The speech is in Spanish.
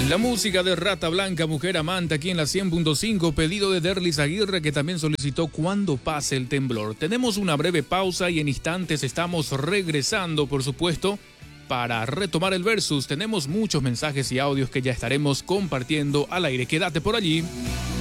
La música de Rata Blanca, Mujer Amante, aquí en la 100.5, pedido de Derlis Aguirre, que también solicitó Cuando pase el temblor. Tenemos una breve pausa y en instantes estamos regresando, por supuesto, para retomar el versus. Tenemos muchos mensajes y audios que ya estaremos compartiendo al aire. Quédate por allí.